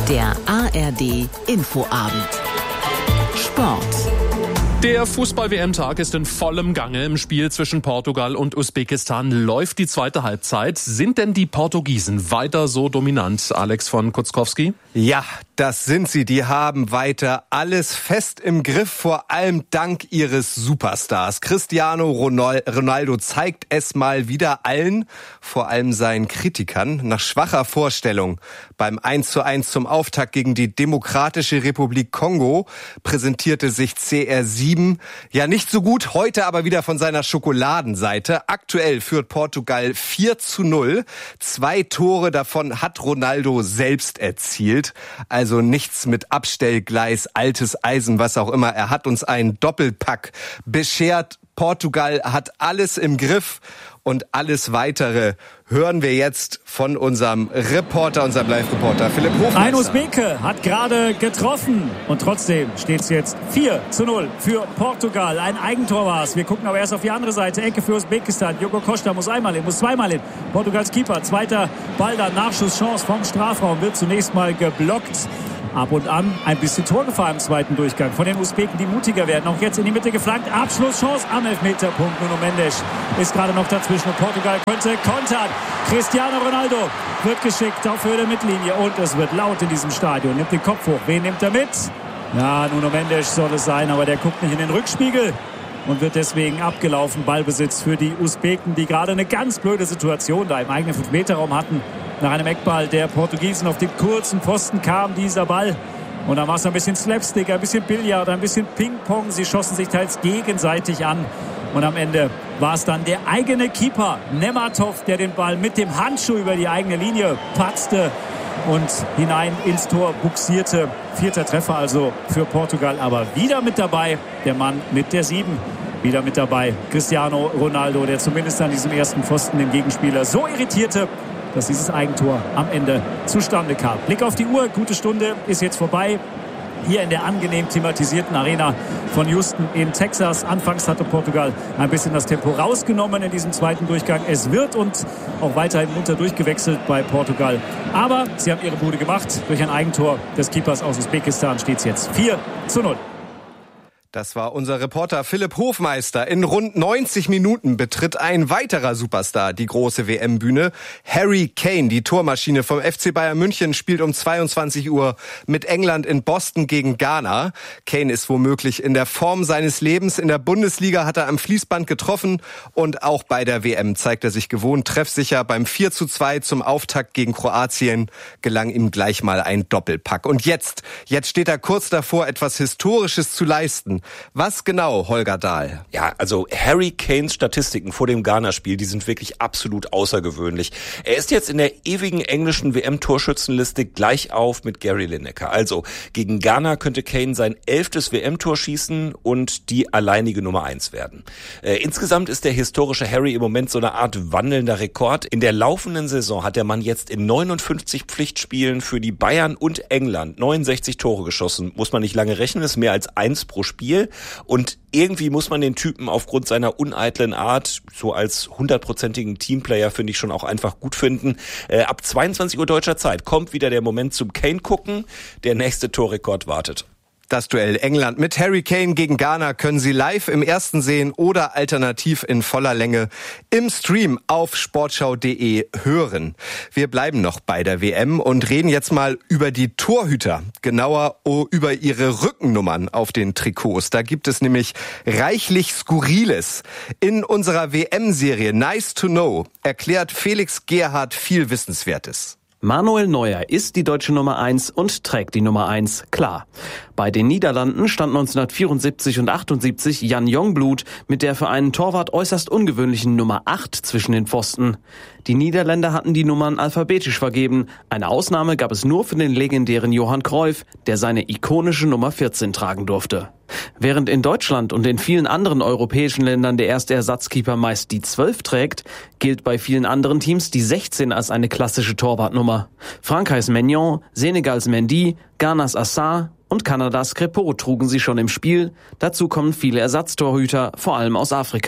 Der ARD Infoabend. Sport. Der Fußball-WM-Tag ist in vollem Gange. Im Spiel zwischen Portugal und Usbekistan läuft die zweite Halbzeit. Sind denn die Portugiesen weiter so dominant, Alex von Kutzkowski? Ja, das sind sie. Die haben weiter alles fest im Griff, vor allem dank ihres Superstars. Cristiano Ronaldo zeigt es mal wieder allen, vor allem seinen Kritikern. Nach schwacher Vorstellung beim 1:1 zum Auftakt gegen die Demokratische Republik Kongo präsentierte sich CR7 ja nicht so gut, heute aber wieder von seiner Schokoladenseite. Aktuell führt Portugal 4:0. 2 Tore davon hat Ronaldo selbst erzielt. Also nichts mit Abstellgleis, altes Eisen, was auch immer. Er hat uns einen Doppelpack beschert. Portugal hat alles im Griff und alles Weitere hören wir jetzt von unserem Reporter, unserem Live-Reporter Philipp Hofmeister. Ein Usbeke hat gerade getroffen und trotzdem steht es jetzt 4:0 für Portugal. Ein Eigentor war es. Wir gucken aber erst auf die andere Seite. Ecke für Usbekistan. Diogo Costa muss einmal hin, muss zweimal hin. Portugals Keeper, zweiter Ball, dann Nachschusschance vom Strafraum, wird zunächst mal geblockt. Ab und an ein bisschen Torgefahr im zweiten Durchgang von den Usbeken, die mutiger werden. Auch jetzt in die Mitte geflankt. Abschlusschance am Elfmeterpunkt. Nuno Mendes ist gerade noch dazwischen und Portugal könnte kontern. Cristiano Ronaldo wird geschickt auf Höhe der Mittellinie und es wird laut in diesem Stadion. Nimmt den Kopf hoch. Wen nimmt er mit? Ja, Nuno Mendes soll es sein, aber der guckt nicht in den Rückspiegel und wird deswegen abgelaufen. Ballbesitz für die Usbeken, die gerade eine ganz blöde Situation da im eigenen 5-Meter-Raum hatten. Nach einem Eckball der Portugiesen auf den kurzen Pfosten kam dieser Ball. Und dann war es ein bisschen Slapstick, ein bisschen Billard, ein bisschen Ping-Pong. Sie schossen sich teils gegenseitig an. Und am Ende war es dann der eigene Keeper, Nematov, der den Ball mit dem Handschuh über die eigene Linie patzte und hinein ins Tor buxierte. 4. Treffer also für Portugal, aber wieder mit dabei der Mann mit der 7. Wieder mit dabei Cristiano Ronaldo, der zumindest an diesem ersten Pfosten den Gegenspieler so irritierte, dass dieses Eigentor am Ende zustande kam. Blick auf die Uhr, gute Stunde ist jetzt vorbei. Hier in der angenehm thematisierten Arena von Houston in Texas. Anfangs hatte Portugal ein bisschen das Tempo rausgenommen in diesem zweiten Durchgang. Es wird und auch weiterhin munter durchgewechselt bei Portugal. Aber sie haben ihre Bude gemacht. Durch ein Eigentor des Keepers aus Usbekistan steht es jetzt 4:0. Das war unser Reporter Philipp Hofmeister. In rund 90 Minuten betritt ein weiterer Superstar die große WM-Bühne. Harry Kane, die Tormaschine vom FC Bayern München, spielt um 22 Uhr mit England in Boston gegen Ghana. Kane ist womöglich in der Form seines Lebens. In der Bundesliga hat er am Fließband getroffen und auch bei der WM zeigt er sich gewohnt treffsicher. Beim 4:2 zum Auftakt gegen Kroatien gelang ihm gleich mal ein Doppelpack. Und jetzt steht er kurz davor, etwas Historisches zu leisten. Was genau, Holger Dahl? Ja, also Harry Kanes Statistiken vor dem Ghana-Spiel, die sind wirklich absolut außergewöhnlich. Er ist jetzt in der ewigen englischen WM-Torschützenliste gleich auf mit Gary Lineker. Also gegen Ghana könnte Kane sein 11. WM-Tor schießen und die alleinige Nummer 1 werden. Insgesamt ist der historische Harry im Moment so eine Art wandelnder Rekord. In der laufenden Saison hat der Mann jetzt in 59 Pflichtspielen für die Bayern und England 69 Tore geschossen. Muss man nicht lange rechnen, ist mehr als 1 pro Spiel. Und irgendwie muss man den Typen aufgrund seiner uneitlen Art, so als 100%igen Teamplayer, finde ich schon auch einfach gut finden. Ab 22 Uhr deutscher Zeit kommt wieder der Moment zum Kane gucken. Der nächste Torrekord wartet. Das Duell England mit Harry Kane gegen Ghana können Sie live im Ersten sehen oder alternativ in voller Länge im Stream auf sportschau.de hören. Wir bleiben noch bei der WM und reden jetzt mal über die Torhüter, genauer über ihre Rückennummern auf den Trikots. Da gibt es nämlich reichlich Skurriles. In unserer WM-Serie Nice to Know erklärt Felix Gerhardt viel Wissenswertes. Manuel Neuer ist die deutsche Nummer 1 und trägt die Nummer 1, klar. Bei den Niederlanden stand 1974 und 78 Jan Jongbloed mit der für einen Torwart äußerst ungewöhnlichen Nummer 8 zwischen den Pfosten. Die Niederländer hatten die Nummern alphabetisch vergeben. Eine Ausnahme gab es nur für den legendären Johann Cruyff, der seine ikonische Nummer 14 tragen durfte. Während in Deutschland und in vielen anderen europäischen Ländern der erste Ersatzkeeper meist die 12 trägt, gilt bei vielen anderen Teams die 16 als eine klassische Torwartnummer. Frankreichs Maignan, Senegals Mendy, Ghanas Assar und Kanadas Crépeau trugen sie schon im Spiel. Dazu kommen viele Ersatztorhüter, vor allem aus Afrika.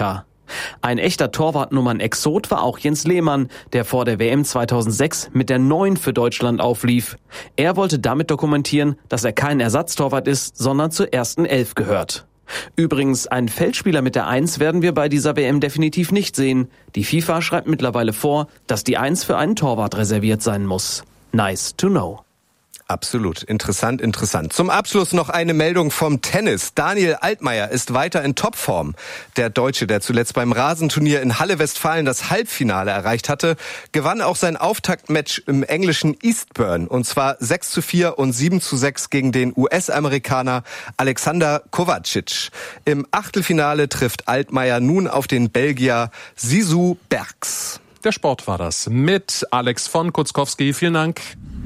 Ein echter Torwartnummern-Exot war auch Jens Lehmann, der vor der WM 2006 mit der 9 für Deutschland auflief. Er wollte damit dokumentieren, dass er kein Ersatztorwart ist, sondern zur ersten 11 gehört. Übrigens, einen Feldspieler mit der 1 werden wir bei dieser WM definitiv nicht sehen. Die FIFA schreibt mittlerweile vor, dass die 1 für einen Torwart reserviert sein muss. Nice to know. Absolut. Interessant. Zum Abschluss noch eine Meldung vom Tennis. Daniel Altmaier ist weiter in Topform. Der Deutsche, der zuletzt beim Rasenturnier in Halle Westfalen das Halbfinale erreicht hatte, gewann auch sein Auftaktmatch im englischen Eastbourne. Und zwar 6:4 und 7:6 gegen den US-Amerikaner Alexander Kovacic. Im Achtelfinale trifft Altmaier nun auf den Belgier Zizou Bergs. Der Sport war das mit Alex von Kutzkowski. Vielen Dank.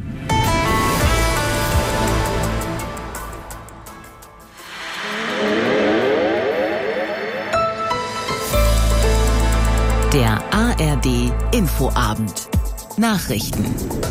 Der ARD Infoabend. Nachrichten.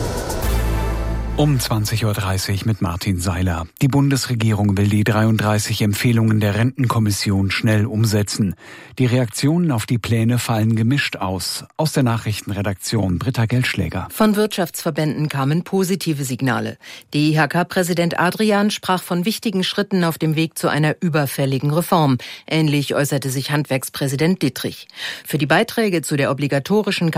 Um 20:30 Uhr mit Martin Seiler. Die Bundesregierung will die 33 Empfehlungen der Rentenkommission schnell umsetzen. Die Reaktionen auf die Pläne fallen gemischt aus. Aus der Nachrichtenredaktion Britta Geldschläger. Von Wirtschaftsverbänden kamen positive Signale. DIHK-Präsident Adrian sprach von wichtigen Schritten auf dem Weg zu einer überfälligen Reform. Ähnlich äußerte sich Handwerkspräsident Dittrich. Für die Beiträge zu der obligatorischen